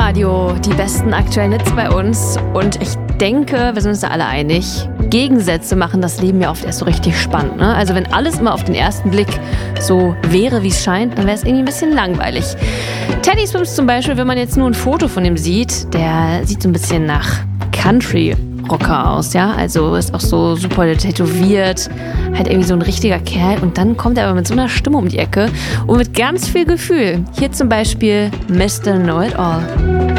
Radio, die besten aktuellen Hits bei uns. Und ich denke, wir sind uns da alle einig, Gegensätze machen das Leben ja oft erst so richtig spannend. Ne? Also wenn alles immer auf den ersten Blick so wäre, wie es scheint, dann wäre es irgendwie ein bisschen langweilig. Teddy Swims zum Beispiel, wenn man jetzt nur ein Foto von ihm sieht, der sieht so ein bisschen nach Country-Rocker aus, ja? Also ist auch so super tätowiert, halt irgendwie so ein richtiger Kerl. Und dann kommt er aber mit so einer Stimme um die Ecke und mit ganz viel Gefühl. Hier zum Beispiel Mr. Know-It-All.